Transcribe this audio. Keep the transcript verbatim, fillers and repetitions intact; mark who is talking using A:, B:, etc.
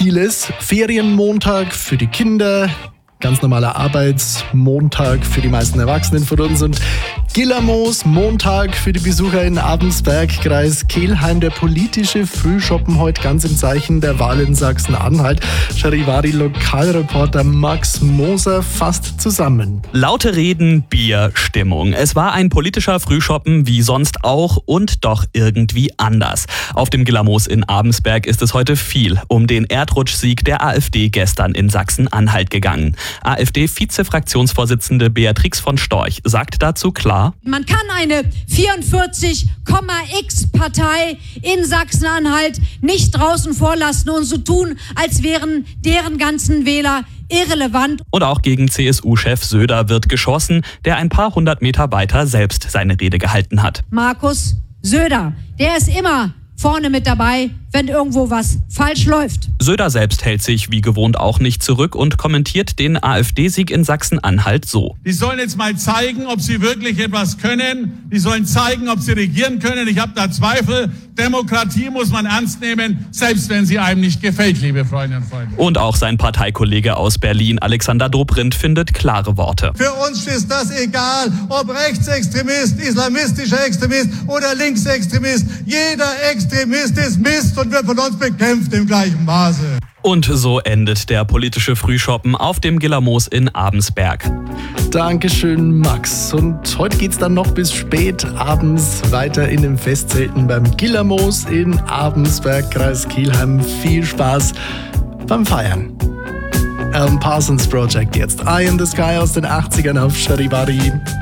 A: vieles. Ferienmontag für die Kinder, ganz normaler Arbeitsmontag für die meisten Erwachsenen von uns und Gillermoos Montag für die Besucher in Abensberg, Kreis Kelheim. Der politische Frühschoppen heute ganz im Zeichen der Wahl in Sachsen-Anhalt. Charivari-Lokalreporter Max Moser fasst zusammen.
B: Laute Reden, Bier, Stimmung. Es war ein politischer Frühschoppen wie sonst auch und doch irgendwie anders. Auf dem Gillermoos in Abensberg ist es heute viel um den Erdrutschsieg der AfD gestern in Sachsen-Anhalt gegangen. AfD-Vizefraktionsvorsitzende Beatrix von Storch sagt dazu klar:
C: Man kann eine vierundvierzig Komma x Partei in Sachsen-Anhalt nicht draußen vorlassen und so tun, als wären deren ganzen Wähler irrelevant.
B: Und auch gegen C S U-Chef Söder wird geschossen, der ein paar hundert Meter weiter selbst seine Rede gehalten hat.
C: Markus Söder, der ist immer vorne mit dabei, wenn irgendwo was falsch läuft.
B: Söder selbst hält sich wie gewohnt auch nicht zurück und kommentiert den AfD-Sieg in Sachsen-Anhalt so:
D: Die sollen jetzt mal zeigen, ob sie wirklich etwas können. Die sollen zeigen, ob sie regieren können. Ich habe da Zweifel. Demokratie muss man ernst nehmen, selbst wenn sie einem nicht gefällt, liebe Freundinnen und Freunde.
B: Und auch sein Parteikollege aus Berlin, Alexander Dobrindt, findet klare Worte.
E: Für uns ist das egal, ob Rechtsextremist, islamistischer Extremist oder Linksextremist. Jeder Extremist ist Mist und wird von uns bekämpft im gleichen Maße.
B: Und so endet der politische Frühschoppen auf dem Gillermoos in Abensberg.
A: Dankeschön, Max. Und heute geht's dann noch bis spät abends weiter in den Festzelten beim Gillermoos in Abensberg, Kreis Kelheim. Viel Spaß beim Feiern. Alan Parsons Project jetzt. Eye in the Sky aus den achtzigern auf Charivari.